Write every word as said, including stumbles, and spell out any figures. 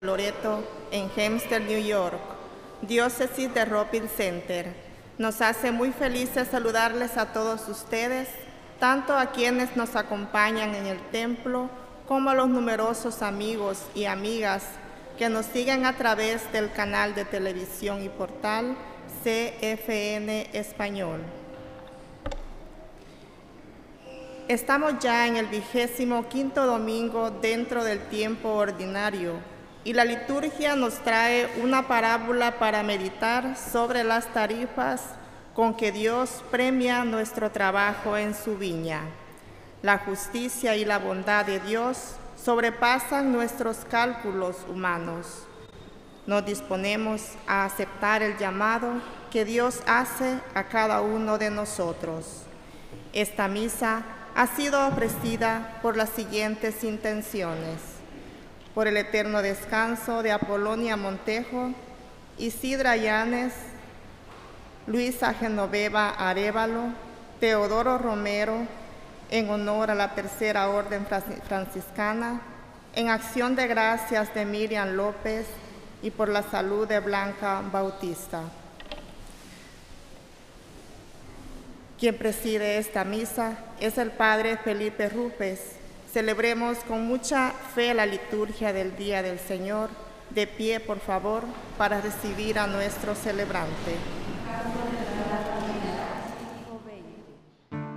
Loreto, en Hempstead, New York, Diócesis de Rockville Center. Nos hace muy felices saludarles a todos ustedes, tanto a quienes nos acompañan en el templo, como a los numerosos amigos y amigas que nos siguen a través del canal de televisión y portal C F N Español. Estamos ya en el vigésimo quinto domingo dentro del tiempo ordinario y la liturgia nos trae una parábola para meditar sobre las tarifas con que Dios premia nuestro trabajo en su viña. La justicia y la bondad de Dios sobrepasan nuestros cálculos humanos. Nos disponemos a aceptar el llamado que Dios hace a cada uno de nosotros. Esta misa ha sido ofrecida por las siguientes intenciones: por el eterno descanso de Apolonia Montejo, Isidra Llanes, Luisa Genoveva Arévalo, Teodoro Romero, en honor a la Tercera Orden Franciscana, en acción de gracias de Miriam López y por la salud de Blanca Bautista. Quien preside esta misa es el Padre Felipe Rupes. Celebremos con mucha fe la liturgia del Día del Señor. De pie, por favor, para recibir a nuestro celebrante.